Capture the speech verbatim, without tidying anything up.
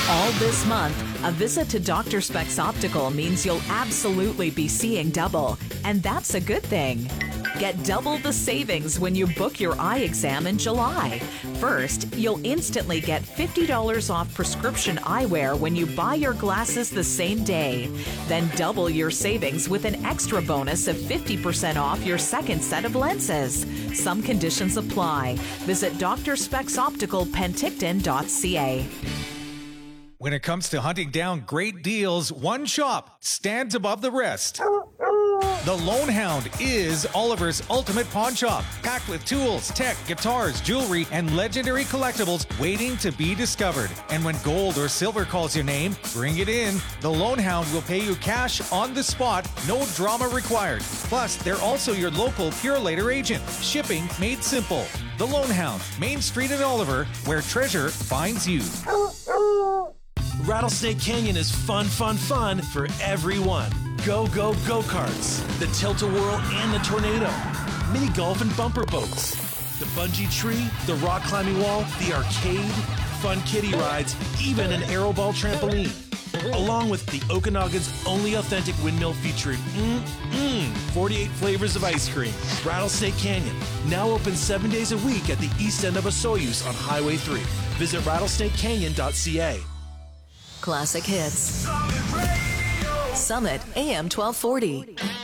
All this month, a visit to Doctor Specs Optical means you'll absolutely be seeing double, and that's a good thing. Get double the savings when you book your eye exam in July. First, you'll instantly get fifty dollars off prescription eyewear when you buy your glasses the same day. Then double your savings with an extra bonus of fifty percent off your second set of lenses. Some conditions apply. Visit Doctor Specs Optical Penticton dot c a. When it comes to hunting down great deals, one shop stands above the rest. The Lone Hound is Oliver's ultimate pawn shop, packed with tools, tech, guitars, jewelry, and legendary collectibles waiting to be discovered. And when gold or silver calls your name, bring it in. The Lone Hound will pay you cash on the spot, no drama required. Plus, they're also your local Pure Later agent. Shipping made simple. The Lone Hound, Main Street in Oliver, where treasure finds you. Rattlesnake Canyon is fun, fun, fun for everyone. Go, go, go-karts, the Tilt-A-Whirl and the Tornado, mini golf and bumper boats, the bungee tree, the rock climbing wall, the arcade, fun kiddie rides, even an aeroball trampoline. Along with the Okanagan's only authentic windmill featuring mm-mm, forty-eight flavors of ice cream. Rattlesnake Canyon, now open seven days a week at the east end of Osoyoos on Highway three. Visit rattlesnake canyon dot c a. Classic hits. Summit A M twelve forty.